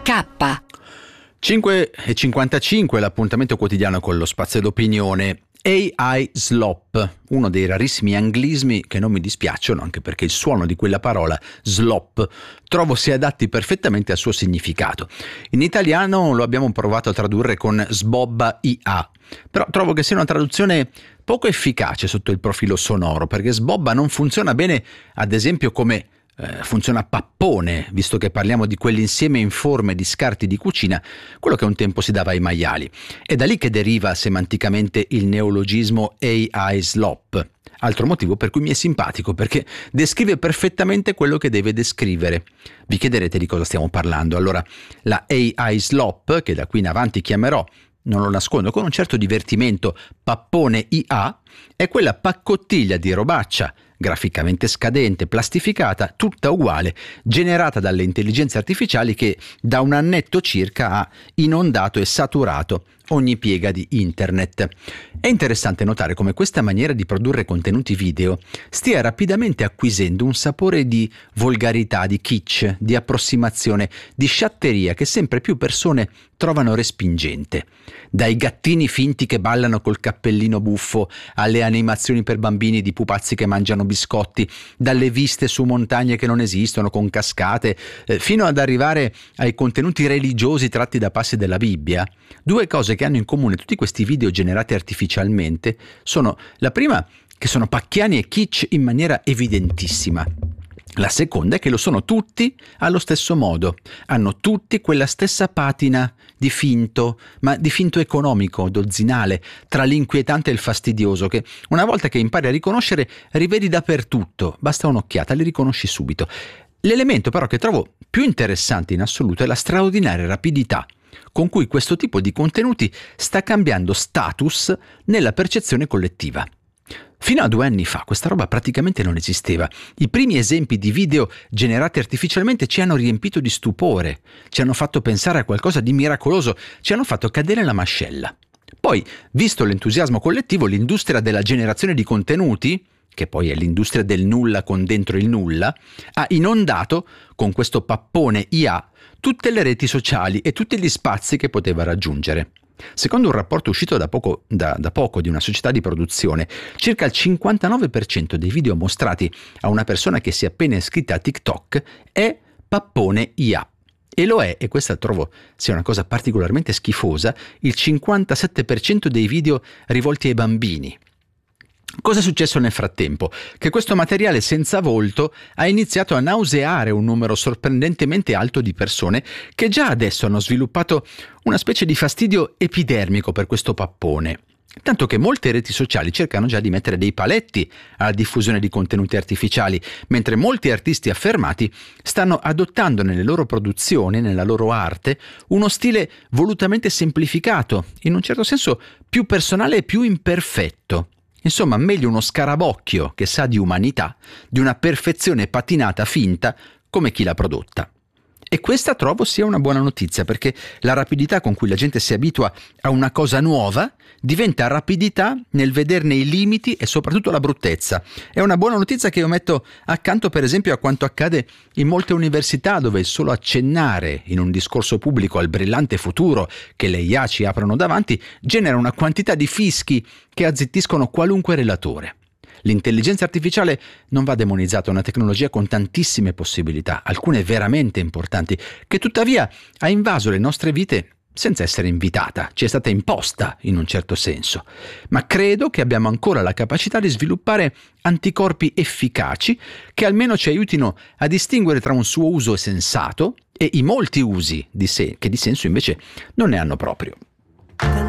K. 5:55, l'appuntamento quotidiano con lo spazio d'opinione. AI slop, uno dei rarissimi anglismi che non mi dispiacciono, anche perché il suono di quella parola, slop, trovo si adatti perfettamente al suo significato. In italiano lo abbiamo provato a tradurre con sbobba IA, però trovo che sia una traduzione poco efficace sotto il profilo sonoro, perché sbobba non funziona bene, ad esempio, come funziona pappone, visto che parliamo di quell'insieme informe di scarti di cucina, quello che un tempo si dava ai maiali. È da lì che deriva semanticamente il neologismo AI slop. Altro motivo per cui mi è simpatico, perché descrive perfettamente quello che deve descrivere. Vi chiederete di cosa stiamo parlando. Allora, la AI slop, che da qui in avanti chiamerò, non lo nascondo, con un certo divertimento, pappone IA, è quella paccottiglia di robaccia graficamente scadente, plastificata, tutta uguale, generata dalle intelligenze artificiali che da un annetto circa ha inondato e saturato ogni piega di internet. È interessante notare come questa maniera di produrre contenuti video stia rapidamente acquisendo un sapore di volgarità, di kitsch, di approssimazione, di sciatteria che sempre più persone trovano respingente. Dai gattini finti che ballano col cappellino buffo alle animazioni per bambini di pupazzi che mangiano biscotti, dalle viste su montagne che non esistono con cascate, fino ad arrivare ai contenuti religiosi tratti da passi della Bibbia. Due cose che hanno in comune tutti questi video generati artificialmente sono: la prima, che sono pacchiani e kitsch in maniera evidentissima. La seconda è che lo sono tutti allo stesso modo, hanno tutti quella stessa patina di finto, ma di finto economico, dozzinale, tra l'inquietante e il fastidioso, che una volta che impari a riconoscere rivedi dappertutto, basta un'occhiata, li riconosci subito. L'elemento però che trovo più interessante in assoluto è la straordinaria rapidità con cui questo tipo di contenuti sta cambiando status nella percezione collettiva. Fino a 2 anni fa questa roba praticamente non esisteva. I primi esempi di video generati artificialmente ci hanno riempito di stupore, ci hanno fatto pensare a qualcosa di miracoloso, ci hanno fatto cadere la mascella. Poi, visto l'entusiasmo collettivo, l'industria della generazione di contenuti, che poi è l'industria del nulla con dentro il nulla, ha inondato con questo pappone IA tutte le reti sociali e tutti gli spazi che poteva raggiungere. Secondo un rapporto uscito da poco di una società di produzione, circa il 59% dei video mostrati a una persona che si è appena iscritta a TikTok è pappone IA. E lo è, e questa trovo sia una cosa particolarmente schifosa, il 57% dei video rivolti ai bambini. Cosa è successo nel frattempo? Che questo materiale senza volto ha iniziato a nauseare un numero sorprendentemente alto di persone che già adesso hanno sviluppato una specie di fastidio epidermico per questo pappone. Tanto che molte reti sociali cercano già di mettere dei paletti alla diffusione di contenuti artificiali, mentre molti artisti affermati stanno adottando nelle loro produzioni, nella loro arte, uno stile volutamente semplificato, in un certo senso più personale e più imperfetto. Insomma, meglio uno scarabocchio che sa di umanità, di una perfezione patinata finta come chi l'ha prodotta. E questa trovo sia una buona notizia, perché la rapidità con cui la gente si abitua a una cosa nuova diventa rapidità nel vederne i limiti e soprattutto la bruttezza. È una buona notizia che io metto accanto, per esempio, a quanto accade in molte università, dove il solo accennare in un discorso pubblico al brillante futuro che le IA ci aprono davanti genera una quantità di fischi che azzittiscono qualunque relatore. L'intelligenza artificiale non va demonizzata, è una tecnologia con tantissime possibilità, alcune veramente importanti, che tuttavia ha invaso le nostre vite senza essere invitata, ci è stata imposta in un certo senso. Ma credo che abbiamo ancora la capacità di sviluppare anticorpi efficaci che almeno ci aiutino a distinguere tra un suo uso sensato e i molti usi che di senso invece non ne hanno proprio.